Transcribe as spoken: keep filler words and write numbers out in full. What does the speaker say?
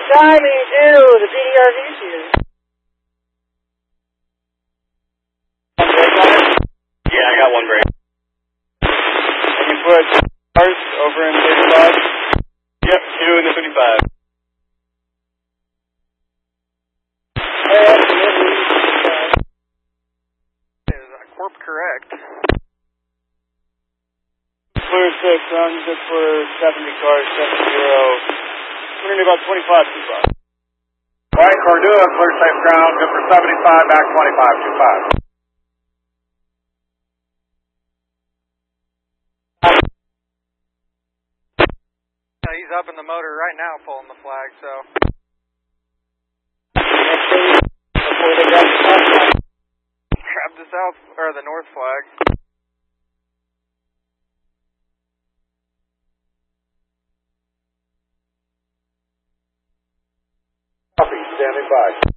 timing, too. The P D R V's here. Yeah, I got one break. Can you put cars over in thirty-five? Yep, two in the fifty-five. Is uh, Corp correct? Clear six, round good for seventy cars, seven zero. We're going to do about twenty-five, two five. Right, Cordua, clear safe ground, good for seventy-five, back twenty-five, two five. Uh, he's up in the motor right now pulling the flag, so. Before they grab the south flag. Grab the south, or the north flag. Copy, standing by.